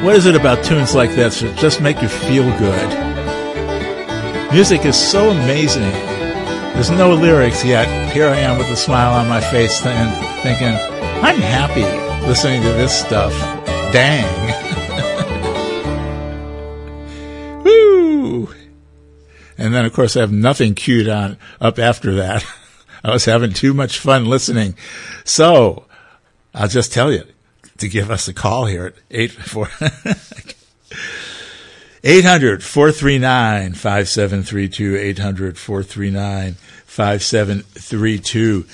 What is it about tunes like this that just make you feel good? Music is so amazing. There's no lyrics yet. Here I am with a smile on my face and thinking, I'm happy listening to this stuff. Dang. Woo! And then, of course, I have nothing queued up after that. I was having too much fun listening. So, I'll just tell you to give us a call here at 800-439-5732, 800-439-5732.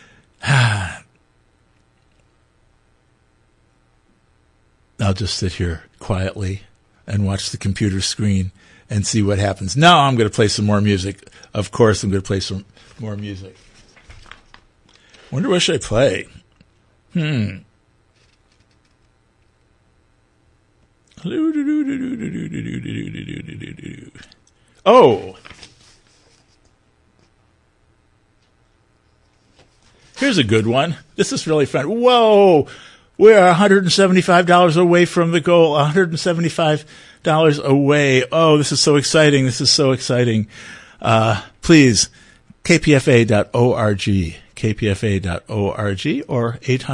I'll just sit here quietly and watch the computer screen and see what happens. Now I'm going to play some more music. Of course, I'm going to play some more music. Wonder what should I play? Oh. Here's a good one. This is really fun. Whoa. We're $175 away from the goal. $175 away. Oh, this is so exciting. This is so exciting. Please, kpfa.org, kpfa.org, or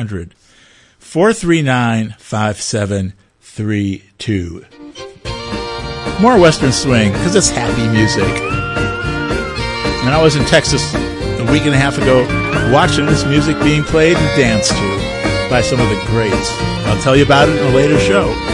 800-439-5732. More Western Swing, because it's happy music. And I was in Texas a week and a half ago watching this music being played and danced to by some of the greats. I'll tell you about it in a later show.